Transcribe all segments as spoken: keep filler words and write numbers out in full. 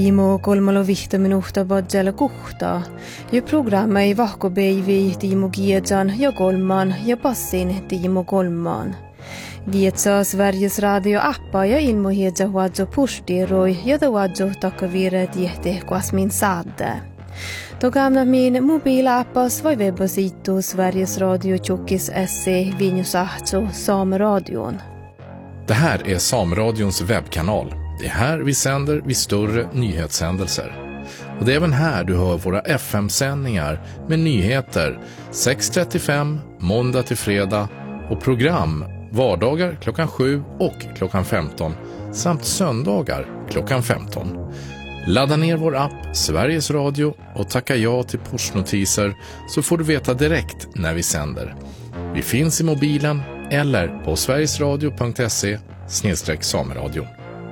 Timo kolmalo vihta minuuta badjalla kuhta. Ja programma ei vahko beivi Timo Giedan ja kolman ja passin Timo kolman. Vietsaa Sveriges radio-appa ja ilmohiedza huadzo pustiroi ja da huadzo takavire tiehte kuasmin saadde. Togamna min mobilappas vai webbasitu Sveriges Radio Tjockis se vinjusahtso Sameradion. Det här är Sameradions webbkanal. Det är här vi sänder vid större nyhetshändelser. Och det är även här du hör våra F M-sändningar med nyheter sex trettiofem måndag till fredag och program vardagar klockan sju och klockan femton samt söndagar klockan femton. Ladda ner vår app Sveriges Radio och tacka ja till pushnotiser så får du veta direkt när vi sänder. Vi finns i mobilen eller på sverigesradio punkt se snedstreck sameradio.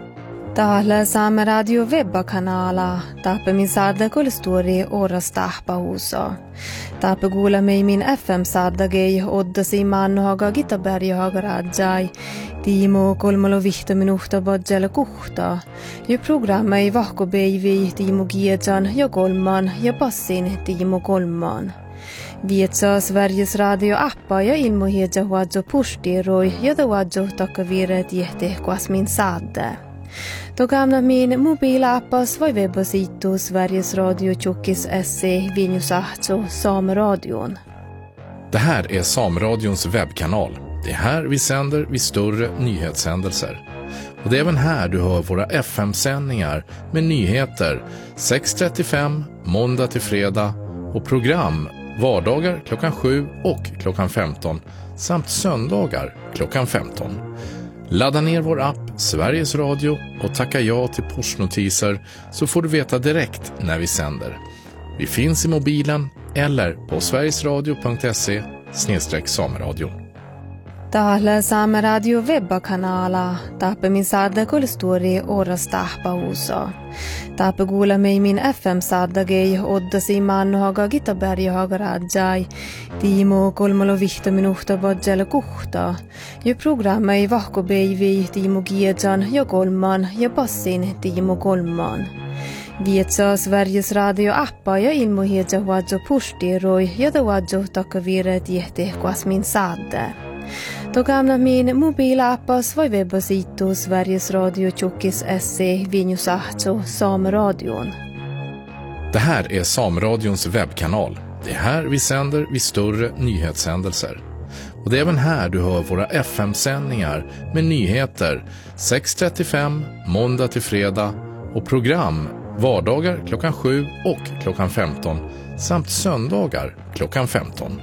Täällä Saameradio webbakanala. Taappe min saadda kolstori oras tahpahuusa. Taappe kuule mei min F M-saaddagei oddasi mannohaga Gitaberjahaga rajai. Timo kolmalo vihta minuuta badjalla kuhta. Ja programma ei vahko beivi Timo Giedan ja kolman ja passin Timo kolman. Vietsaa Sveriges radio-appa ja ilmohiedza huadzo pustiroi ja da huadzo takavire tiehte kuasmin saadde. Togamna min mobilappas vai webbasitu Sveriges Radio Tjockis se vinjusahtso Sameradion. Det här är Sameradions webbkanal. Det är här vi sänder vid större nyhetshändelser. Och det är även här du hör våra F M-sändningar med nyheter sex trettiofem måndag till fredag och program vardagar klockan sju och klockan femton samt söndagar klockan femton. Ladda ner vår app Sveriges Radio och tacka ja till pushnotiser så får du veta direkt när vi sänder. Vi finns i mobilen eller på sverigesradio punkt se snedstreck sameradio. Täällä Saameradio webbakanala. Taappe min saadda kolstori oras tahpahuusa. Taappe kuule mei min F M-saaddagei oddasi mannohaga Gitaberjahaga rajai. Timo kolmalo vihta minuuta badjalla kuhta. Ja programma ei vahko beivi Timo Giedan ja kolman ja passin Timo kolman. Vietsaa Sveriges radio-appa ja ilmohiedza huadzo pustiroi ja da huadzo takavire tiehte kuasmin saadde. Togamna min mobilappas vai webbasitu Sveriges Radio Tjockis se vinjusahtso Sameradion. Det här är Sameradions webbkanal. Det är här vi sänder vid större nyhetshändelser. Och det är även här du hör våra F M-sändningar med nyheter sex trettiofem måndag till fredag och program vardagar klockan sju och klockan femton samt söndagar klockan femton.